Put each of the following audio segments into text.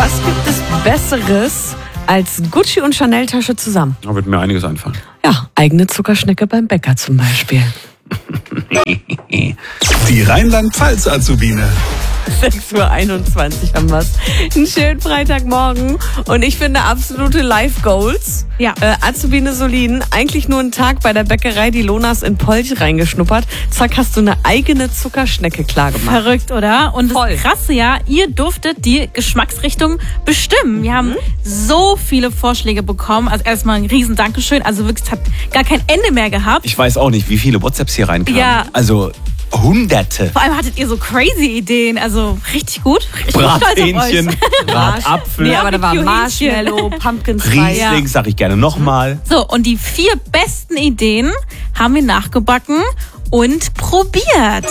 Was gibt es Besseres als Gucci und Chanel-Tasche zusammen? Da wird mir einiges einfallen. Ja, eigene Zuckerschnecke beim Bäcker zum Beispiel. Die Rheinland-Pfalz-Azubine. 6:21 Uhr haben wir es. Einen schönen Freitagmorgen. Und ich finde absolute Life-Goals. Ja. Azubine Solin, eigentlich nur einen Tag bei der Bäckerei die Lonas in Polch reingeschnuppert. Zack, hast du eine eigene Zuckerschnecke klargemacht. Verrückt, oder? Und Voll. das Krasse, ja, ihr durftet die Geschmacksrichtung bestimmen. Wir haben so viele Vorschläge bekommen. Also erstmal ein riesen Dankeschön. Also wirklich, es hat gar kein Ende mehr gehabt. Ich weiß auch nicht, wie viele WhatsApps hier reinkamen. Ja. Also Hunderte. Vor allem hattet ihr so crazy Ideen. Also richtig gut. Ich bin stolz auf Brathähnchen, euch. Bratapfel, Nee, aber da war Barbecue-Hähnchen. Marshmallow, Pumpkin Spice. Riesling, sag ich gerne nochmal. So, und die 4 besten Ideen haben wir nachgebacken und probiert.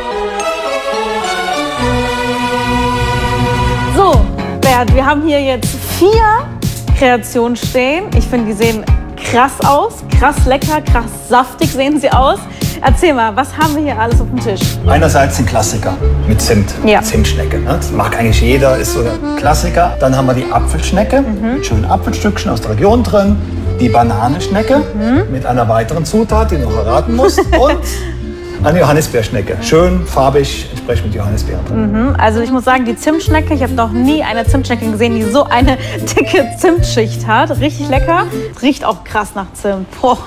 So, Bert, wir haben hier jetzt 4 Kreationen stehen. Ich finde, die sehen krass aus, krass lecker, krass saftig sehen sie aus. Erzähl mal, was haben wir hier alles auf dem Tisch? Einerseits ein Klassiker mit Zimt, Ja. Zimtschnecke. Ne? Das mag eigentlich jeder, ist so ein Klassiker. Dann haben wir die Apfelschnecke mit schönen Apfelstückchen aus der Region drin. Die Bananenschnecke mit einer weiteren Zutat, die du noch erraten musst. Und eine Johannisbeerschnecke. Schön farbig, entsprechend mit Johannisbeeren drin. Also ich muss sagen, die Zimtschnecke, ich habe noch nie eine Zimtschnecke gesehen, die so eine dicke Zimtschicht hat. Richtig lecker. Riecht auch krass nach Zimt. Boah.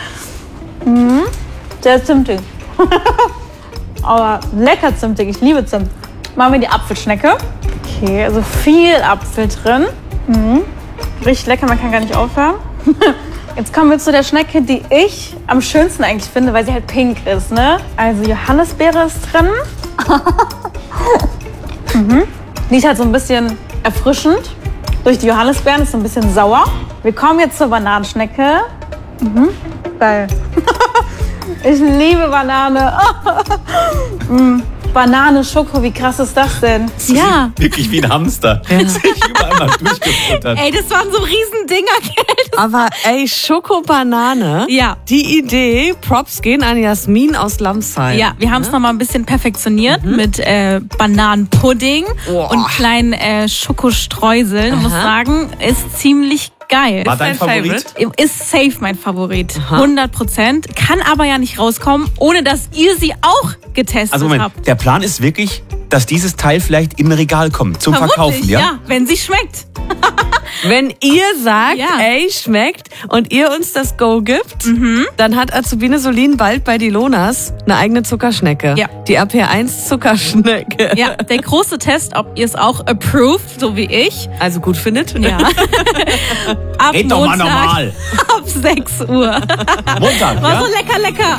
Sehr zimtig. Aber lecker zimtig. Ich liebe Zimt. Machen wir die Apfelschnecke. Okay, also viel Apfel drin. Richtig lecker, man kann gar nicht aufhören. Jetzt kommen wir zu der Schnecke, die ich am schönsten eigentlich finde, weil sie halt pink ist, ne? Also Johannisbeere ist drin. Die ist halt so ein bisschen erfrischend. Durch die Johannisbeeren ist so ein bisschen sauer. Wir kommen jetzt zur Bananenschnecke. Geil. Ich liebe Banane. Banane, Schoko, wie krass ist das denn? Ja. Wirklich wie ein Hamster. Sich überall mal durchgefuttert. Ey, das waren so riesen Dinger. Aber ey, Schokobanane. Ja. Die Idee, Props gehen an Jasmin aus Lamsheim. Ja, wir haben es nochmal ein bisschen perfektioniert mit Bananenpudding und kleinen Schokostreuseln. Ich muss sagen, ist ziemlich geil. War dein Favorit? Ist safe mein Favorit. 100%. Kann aber ja nicht rauskommen, ohne dass ihr sie auch getestet Also Moment, habt. der Plan ist wirklich, dass dieses Teil vielleicht im Regal kommt zum Verkaufen, Vermutlich, ja? wenn sie schmeckt. Wenn ihr sagt, Ja. ey, schmeckt und ihr uns das Go gibt, dann hat Azubine Solin bald bei die Lonas eine eigene Zuckerschnecke. Ja. Die AP1 Zuckerschnecke. Ja, der große Test, ob ihr es auch approved, so wie ich. Also gut findet. Ja. Ab Red doch mal Montag normal. ab 6 Uhr. Montag, War ja? so lecker.